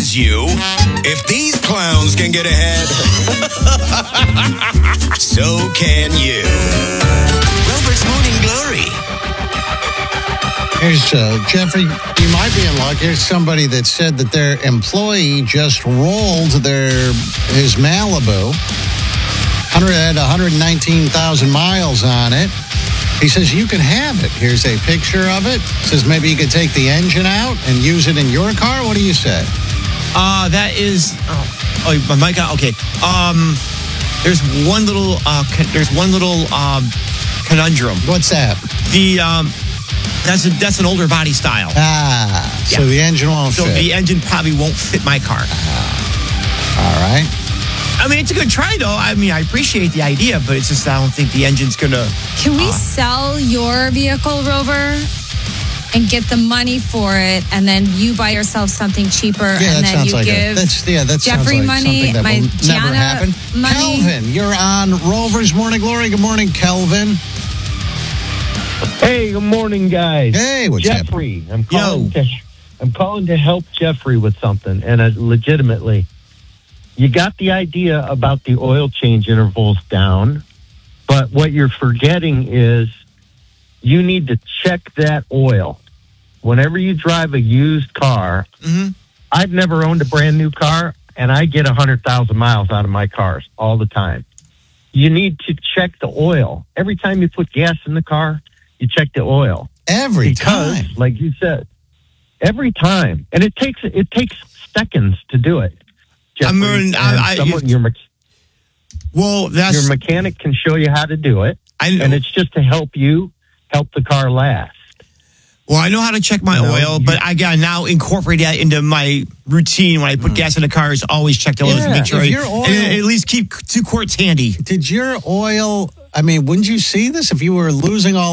reminds you, if these clowns can get ahead, so can you. Rover's Morning Glory. Here's Jeffrey. You might be in luck. Here's somebody that said that their employee just rolled his Malibu. Had 119,000 miles on it. He says you can have it. Here's a picture of it. Says maybe you could take the engine out and use it in your car. What do you say? That is. Oh, my God. Okay. There's one little. Conundrum. What's that? That's an older body style. So the engine won't fit. So the engine probably won't fit my car. All right. I mean, it's a good try, though. I mean, I appreciate the idea, but it's just I don't think the engine's going to... Can we sell your vehicle, Rover, and get the money for it, and then you buy yourself something cheaper, and then you give Jeffrey money, that my will never Gianna happen. money? Kelvin, you're on Rover's Morning Glory. Good morning, Kelvin. Hey, good morning, guys. Hey, what's Jeffrey, I'm calling to help Jeffrey with something, and legitimately, you got the idea about the oil change intervals down, but what you're forgetting is you need to check that oil. Whenever you drive a used car, I've never owned a brand new car, and I get 100,000 miles out of my cars all the time. You need to check the oil. Every time you put gas in the car, you check the oil. Every time. Like you said, every time. And it takes seconds to do it. Jeffrey, your mechanic can show you how to do it. And it's just to help the car last. Well, I know how to check my oil, but I got to now incorporate that into my routine when I put gas in the car. Is always check the oil to make sure and at least keep 2 quarts handy. Did your oil? I mean, wouldn't you see this if you were losing all